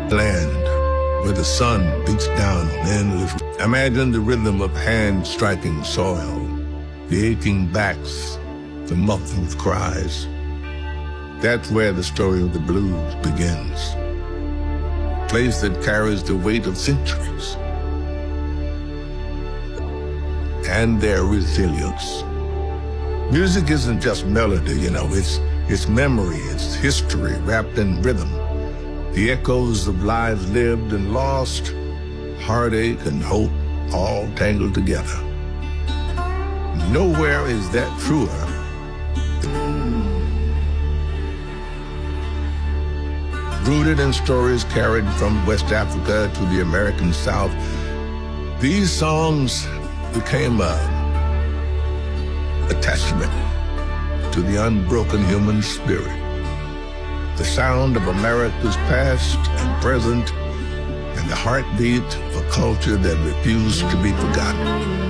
land where the sun beats down on endless. Imagine the rhythm of hands striking soil, the aching backs, the muffled cries. That's where the story of the blues begins. A place that carries the weight of centuries and their resilience. Music isn't just melody, it's memory, it's history wrapped in rhythm. The echoes of lives lived and lost, heartache and hope all tangled together. Nowhere is that truer. Rooted in stories carried from West Africa to the American South, these songs became a testament to the unbroken human spirit, the sound of America's past and present, and the heartbeat of a culture that refused to be forgotten.